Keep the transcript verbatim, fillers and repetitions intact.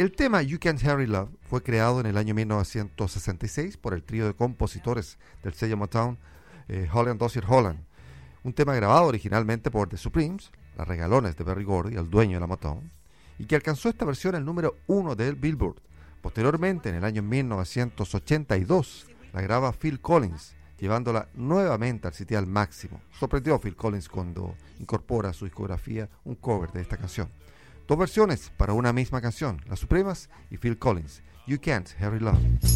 El tema You Can't Hurry Love fue creado en el año mil novecientos sesenta y seis por el trío de compositores del sello Motown, eh, Holland Dozier Holland. Un tema grabado originalmente por The Supremes, las regalones de Berry Gordy, el dueño de la Motown, y que alcanzó esta versión el número uno del Billboard. Posteriormente, en el año mil novecientos ochenta y dos, la graba Phil Collins, llevándola nuevamente al sitial máximo. Sorprendió a Phil Collins cuando incorpora a su discografía un cover de esta canción. Dos versiones para una misma canción, Las Supremas y Phil Collins, You Can't Hurry Love.